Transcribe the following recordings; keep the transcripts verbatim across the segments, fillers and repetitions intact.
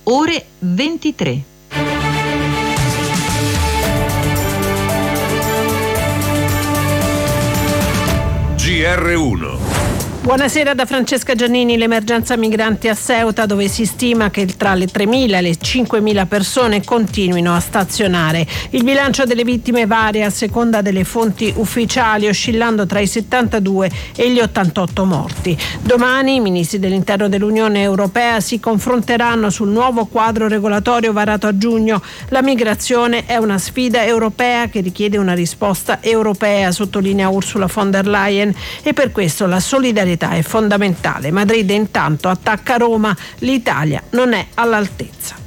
ore ventitré. G R uno. Buonasera da Francesca Giannini. L'emergenza migranti a Ceuta, dove si stima che tra le tremila e le cinquemila persone continuino a stazionare. Il bilancio delle vittime varia a seconda delle fonti ufficiali, oscillando tra i settantadue e gli ottantotto morti. Domani i ministri dell'interno dell'Unione Europea si confronteranno sul nuovo quadro regolatorio varato a giugno. La migrazione è una sfida europea che richiede una risposta europea, sottolinea Ursula von der Leyen, e per questo la solidarietà è fondamentale. Madrid intanto attacca Roma, l'Italia non è all'altezza.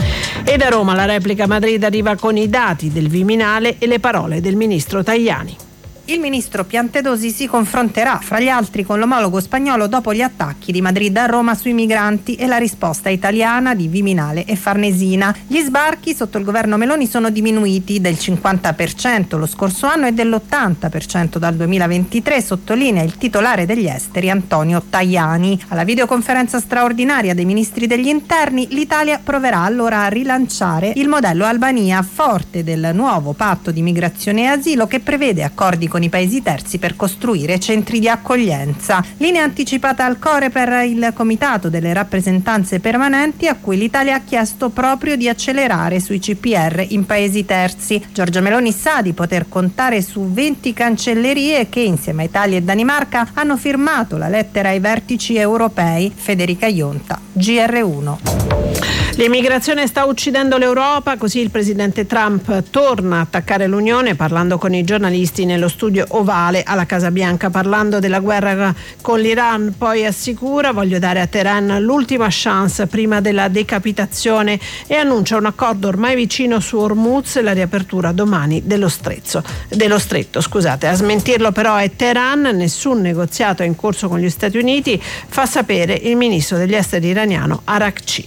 E da Roma la replica Madrid arriva con i dati del Viminale e le parole del ministro Tajani. Il ministro Piantedosi si confronterà fra gli altri con l'omologo spagnolo dopo gli attacchi di Madrid a Roma sui migranti e la risposta italiana di Viminale e Farnesina. Gli sbarchi sotto il governo Meloni sono diminuiti del cinquanta per cento lo scorso anno e dell'ottanta per cento dal duemilaventitré, sottolinea il titolare degli esteri Antonio Tajani. Alla videoconferenza straordinaria dei ministri degli interni, l'Italia proverà allora a rilanciare il modello Albania, forte del nuovo patto di migrazione e asilo che prevede accordi con i paesi terzi per costruire centri di accoglienza. Linea anticipata al Coreper il comitato delle rappresentanze permanenti, a cui l'Italia ha chiesto proprio di accelerare sui C P R in paesi terzi. Giorgia Meloni sa di poter contare su venti cancellerie che insieme a Italia e Danimarca hanno firmato la lettera ai vertici europei. Federica Ionta, G R uno. L'immigrazione sta uccidendo l'Europa, così il presidente Trump torna a attaccare l'Unione parlando con i giornalisti nello studio ovale alla Casa Bianca, parlando della guerra con l'Iran. Poi assicura: voglio dare a Teheran l'ultima chance prima della decapitazione, e annuncia un accordo ormai vicino su Hormuz e la riapertura domani dello stretto. Dello stretto scusate. A smentirlo però è Teheran, nessun negoziato è in corso con gli Stati Uniti, fa sapere il ministro degli esteri iraniano Arakci.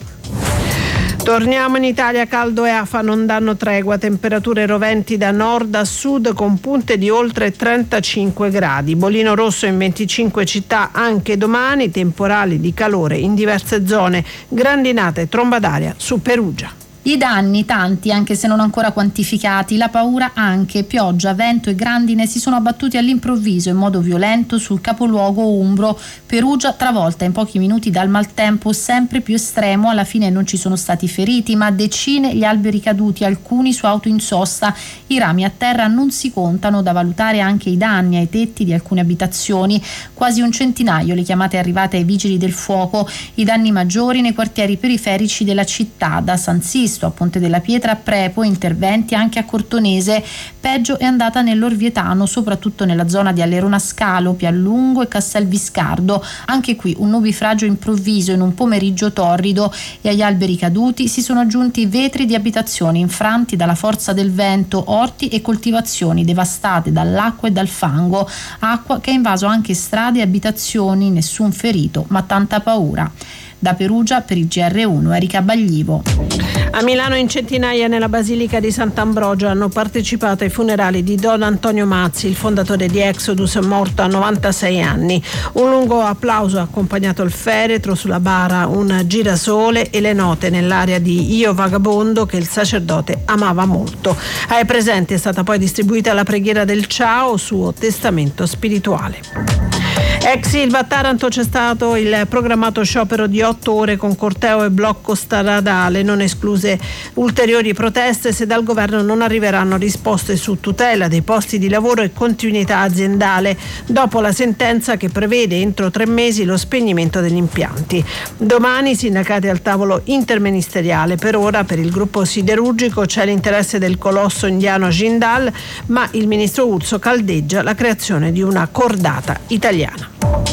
Torniamo in Italia. Caldo e afa non danno tregua, temperature roventi da nord a sud con punte di oltre trentacinque gradi. Bollino rosso in venticinque città anche domani, temporali di calore in diverse zone, grandinate e tromba d'aria su Perugia. I danni tanti, anche se non ancora quantificati, la paura anche. Pioggia, vento e grandine si sono abbattuti all'improvviso in modo violento sul capoluogo umbro. Perugia travolta in pochi minuti dal maltempo sempre più estremo. Alla fine non ci sono stati feriti, ma decine gli alberi caduti, alcuni su auto in sosta. I rami a terra non si contano, da valutare anche i danni ai tetti di alcune abitazioni. Quasi un centinaio le chiamate arrivate ai vigili del fuoco. I danni maggiori nei quartieri periferici della città, da San Sisto a Ponte della Pietra a Prepo, interventi anche a Cortonese. Peggio è andata nell'Orvietano, soprattutto nella zona di Allerona Scalo, Piallungo e Castelviscardo. Anche qui un nubifragio improvviso in un pomeriggio torrido, e agli alberi caduti si sono aggiunti vetri di abitazioni infranti dalla forza del vento, orti e coltivazioni devastate dall'acqua e dal fango. Acqua che ha invaso anche strade e abitazioni, nessun ferito ma tanta paura. Da Perugia per il G R uno, Erika Baglivo. A Milano in centinaia nella Basilica di Sant'Ambrogio hanno partecipato ai funerali di Don Antonio Mazzi, il fondatore di Exodus, morto a novantasei anni. Un lungo applauso ha accompagnato il feretro, sulla bara un girasole e le note nell'aria di Io Vagabondo che il sacerdote amava molto. Ai presenti è stata poi distribuita la preghiera del Ciao, suo testamento spirituale. Ex Ilva a Taranto c'è stato il programmato sciopero di otto ore con corteo e blocco stradale, non escluse ulteriori proteste se dal governo non arriveranno risposte su tutela dei posti di lavoro e continuità aziendale, dopo la sentenza che prevede entro tre mesi lo spegnimento degli impianti. Domani sindacati al tavolo interministeriale. Per ora per il gruppo siderurgico c'è l'interesse del colosso indiano Jindal, ma il ministro Urso caldeggia la creazione di una cordata italiana.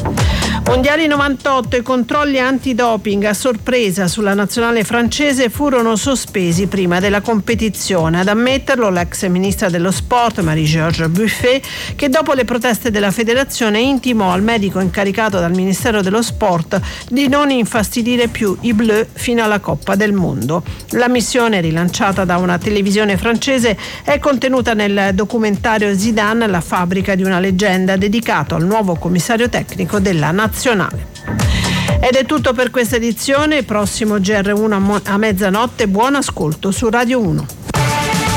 Mondiali novantotto, i controlli antidoping a sorpresa sulla nazionale francese furono sospesi prima della competizione. Ad ammetterlo l'ex ministra dello sport Marie-Georges Buffet, che dopo le proteste della federazione intimò al medico incaricato dal Ministero dello Sport di non infastidire più i Bleu fino alla Coppa del Mondo. La missione, rilanciata da una televisione francese, è contenuta nel documentario Zidane, la fabbrica di una leggenda, dedicato al nuovo commissario tecnico della nazionale. Ed è tutto per questa edizione, prossimo G R uno a mezzanotte, buon ascolto su Radio uno.